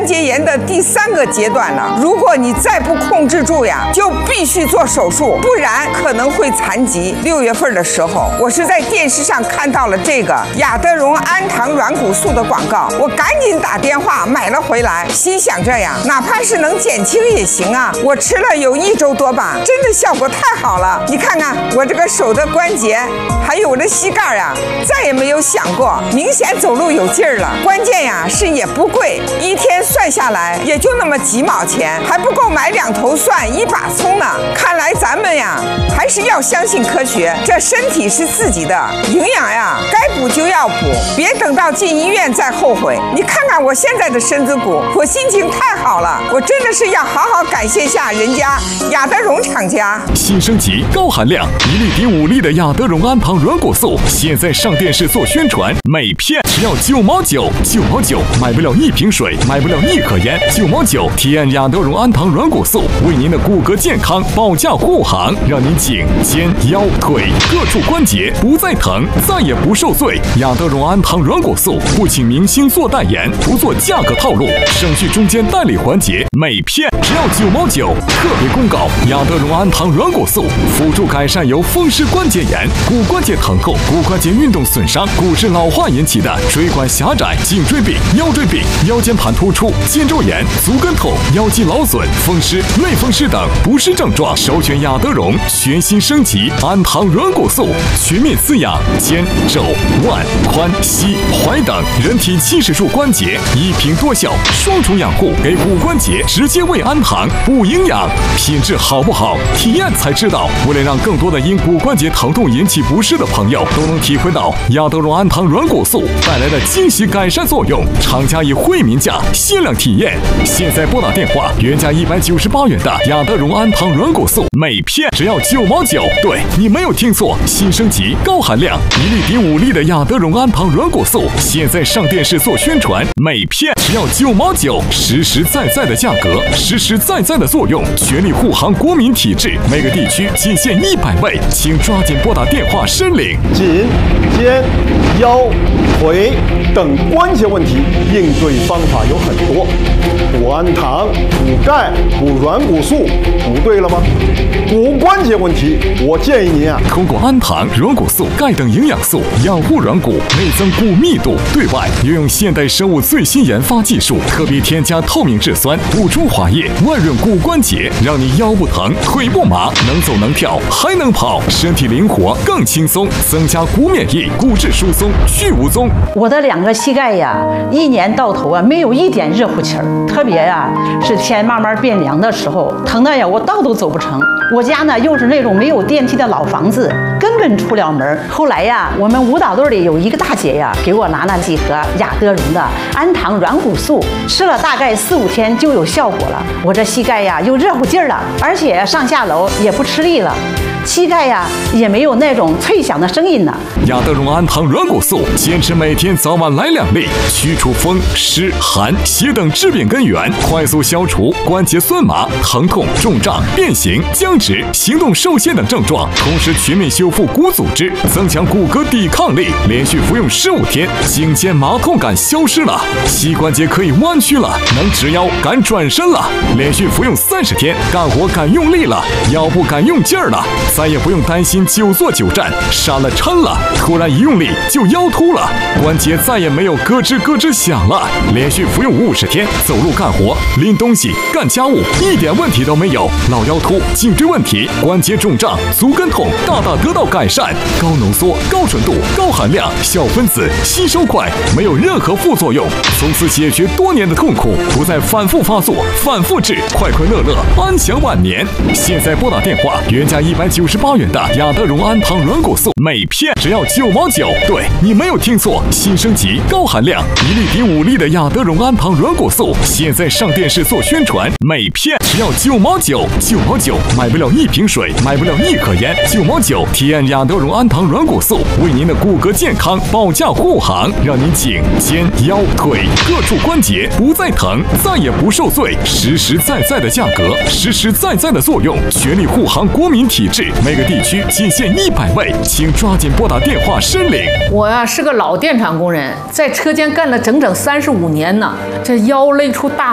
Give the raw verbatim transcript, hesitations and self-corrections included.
关节炎的第三个阶段了。如果你再不控制住呀，就必须做手术，不然可能会残疾。六月份的时候，我是在电视上看到了这个雅德荣安糖软骨素的广告，我赶紧打电话买了回来，心想着呀，哪怕是能减轻也行啊。我吃了有一周多吧，真的效果太好了。你看看我这个手的关节，还有我的膝盖呀，再也没有想过，明显走路有劲儿了。关键呀是也不贵，一天算下来也就那么几毛钱，还不够买两头蒜一把葱呢。看来咱们呀还是要相信科学，这身体是自己的，营养呀该补就要补，别等到进医院再后悔。你看看我现在的身子骨，我心情太好了，我真的是要好好感谢下人家雅德荣厂家。 新升级高含量一粒抵五粒的雅德荣安糖软骨素，现在上电视做宣传，每片只要九毛九，九毛九买不了一瓶水，买不了一盒烟，九毛九体验雅德荣安糖软骨素，为您的骨骼健康保驾护航，让您颈肩腰腿各处关节不再疼，再也不受罪。雅德荣安糖软骨素不请明星做代言，不做价格套路，省去中间代理环节，每片只要九毛九。特别公告：雅德荣安糖软骨素辅助改善由风湿关节炎、骨关节疼痛、骨关节运动损伤、骨质老化引起的椎管狭窄、颈椎病、腰椎病、腰间盘突出、肩周炎、足跟痛、腰肌劳损、风湿、类风湿等不适症状，首选雅德荣全新升级安糖软骨素，全面滋养肩、肘、腕、髋、膝、踝等人体七十处关节，一瓶多效，双重养护，给骨关节直接喂安糖，补营养。品质好不好，体验才知道。为了让更多的因骨关节疼痛引起不适的朋友都能体会到雅德荣安糖软骨素带来的惊喜改善作用，厂家以惠民价限量体验。现在拨打电话，原价一百九十八元的雅德荣安糖软骨素，每片只要九毛九。对，你没有听错，新升级高含量一粒抵五粒的雅德荣安糖软骨素，现在上电视做宣传，每片只要九毛九，实实在在的价格，实实在在的作用，全力护航国民体质，每个地区仅限一百位，请抓紧拨打电话申领。 颈、肩、腰、腿等关节问题应对方法有很多，补安糖、补钙、补软骨素，补对了吗？骨关节问题，我建议您啊， 通过安糖、软骨素、钙等营养素养护软骨，内增骨密度。对外运用现代生物最新研发技术，特别添加透明质酸，补充滑液，万润骨关节，让你腰不疼、腿不麻，能走能跳还能跑，身体灵活更轻松，增加骨免疫，骨质疏松去无踪。 我的两个膝盖呀，一年到头啊，没有一点热乎气儿，特别呀，是天慢慢变凉的时候，疼的呀，我道都走不成。我家呢又是那种没有电梯的老房子，根本出不了门。后来呀，我们舞蹈队里有一个大姐呀，给我拿了几盒雅德荣的安糖软骨素，吃了大概四五天就有效果了。我这膝盖呀又热乎劲儿了，而且上下楼也不吃力了。膝盖呀也没有那种脆响的声音了。 雅德荣安糖软骨素，坚持每天早晚来两粒，驱除风湿寒邪等致病根源，快速消除关节酸麻、疼痛、肿胀、变形、僵直、行动受限等症状，同时全面修复骨组织，增强骨骼抵抗力。连续服用十五天，颈肩麻痛感消失了，膝关节可以弯曲了，能直腰敢转身了。连续服用三十天，干活敢用力了，腰部敢用劲儿了。再也不用担心久坐久站杀了抻了，突然一用力就腰突了，关节再也没有咯吱咯吱响了。连续服用五十天，走路干活、拎东西、干家务一点问题都没有。老腰突、颈椎问题、关节肿胀、足跟痛大大得到改善。高浓缩、高纯度、高含量，小分子，吸收快，没有任何副作用，从此解决多年的痛苦，不再反复发作、反复治，快快乐乐，安享晚年。现在拨打电话，原价一百九十八元的雅德荣安糖软骨素，每片只要九毛九。对，你没有听错，新升级高含量一粒抵五粒的雅德荣安糖软骨素，现在上电视做宣传，每片只要九毛九，九毛九买不了一瓶水，买不了一盒烟，九毛九体验雅德荣安糖软骨素，为您的骨骼健康保驾护航，让您颈肩腰腿各处关节不再疼，再也不受罪，实实在在的价格，实实在在的作用，全力护航国民体质，每个地区仅限一百位，请抓紧拨打电话申领。 我呀是个老电厂工人，在车间干了整整三十五年呢，这腰累出大